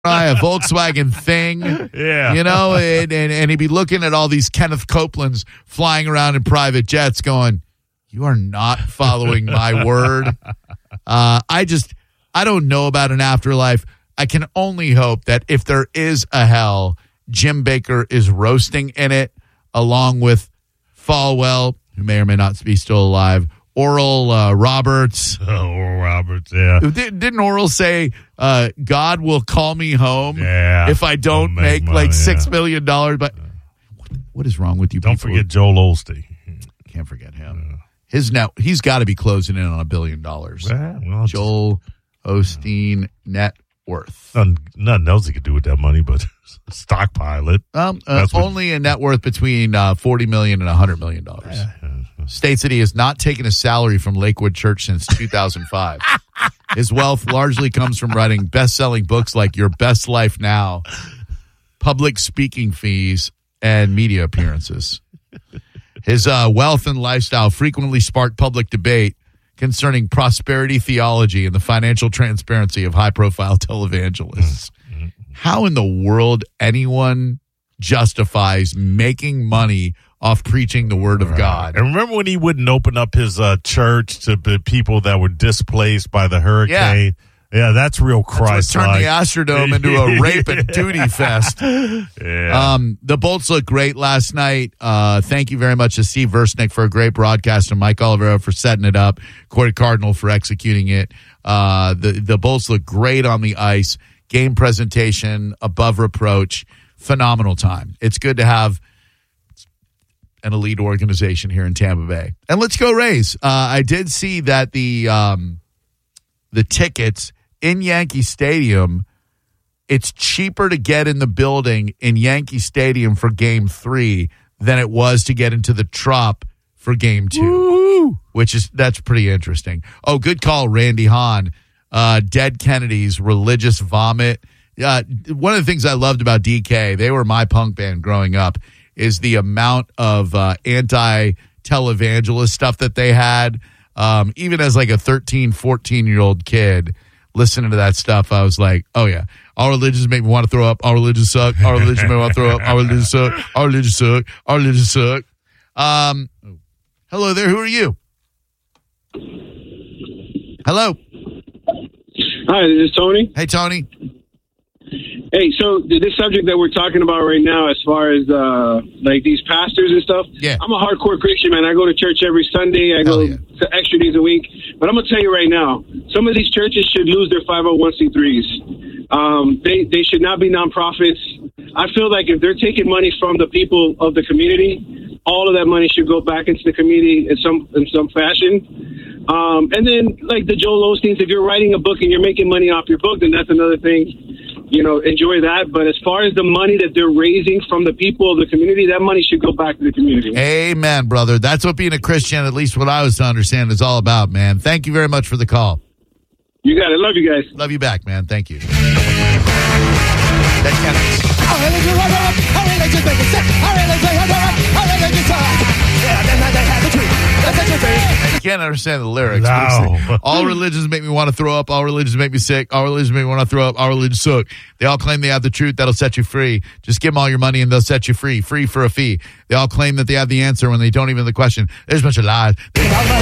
a Volkswagen thing. Yeah. You know, and he'd be looking at all these Kenneth Copelands flying around in private jets going, you are not following my word. I don't know about an afterlife. I can only hope that if there is a hell, Jim Bakker is roasting in it, along with Falwell, who may or may not be still alive, Oral Roberts. Oral Roberts, yeah. Didn't Oral say, God will call me home if I don't make money, like $6 million? But what is wrong with you Don't people? forget Joel Osteen. Can't forget him. He's got to be closing in on $1 billion. Well, Joel Osteen net worth. Nothing else he could do with that money but stockpile it. Only a net worth between $40 million and $100 million. States that he has not taken a salary from Lakewood Church since 2005. His wealth largely comes from writing best-selling books like Your Best Life Now, public speaking fees, and media appearances. His wealth and lifestyle frequently sparked public debate concerning prosperity theology and the financial transparency of high-profile televangelists. How in the world anyone justifies making money off preaching the word of God? And remember when he wouldn't open up his church to the people that were displaced by the hurricane? Yeah, that's real Christ. Turned the Astrodome into a rape and duty fest. Yeah. The Bolts looked great last night. Thank you very much to Steve Versnick for a great broadcast and Mike Oliveira for setting it up, Corey Cardinal for executing it. The Bolts look great on the ice. Game presentation, above reproach. Phenomenal time. It's good to have an elite organization here in Tampa Bay. And let's go Rays. I did see that the tickets in Yankee Stadium, it's cheaper to get in the building in Yankee Stadium for Game 3 than it was to get into the Trop for Game 2. Woo! That's pretty interesting. Oh, good call, Randy Hahn. Dead Kennedys, Religious Vomit. One of the things I loved about DK, they were my punk band growing up, is the amount of anti-televangelist stuff that they had. Even as like a 13, 14-year-old kid listening to that stuff, I was like, oh, yeah, our religions make me want to throw up. Our religions suck. Our religions make me want to throw up. Our religions suck. Our religions suck. Our religions suck. Hello there. Who are you? Hello. Hi, this is Tony. Hey, Tony. Hey, so this subject that we're talking about right now, as far as like these pastors and stuff, I'm a hardcore Christian, man. I go to church every Sunday. I go to extra days a week. But I'm going to tell you right now, some of these churches should lose their 501c3s. They should not be nonprofits. I feel like if they're taking money from the people of the community, all of that money should go back into the community in some fashion. And then, like the Joel Osteens, if you're writing a book and you're making money off your book, then that's another thing. You know, enjoy that. But as far as the money that they're raising from the people of the community, that money should go back to the community. Amen, brother. That's what being a Christian, at least what I was to understand, is all about, man. Thank you very much for the call. You got it. Love you guys. Love you back, man. Thank you. Dead Kennedys. I can't understand the lyrics. No. All religions make me want to throw up. All religions make me sick. All religions make me want to throw up. All religions suck. They all claim they have the truth that'll set you free. Just give them all your money and they'll set you free. Free for a fee. They all claim that they have the answer when they don't even have the question. There's a bunch of lies.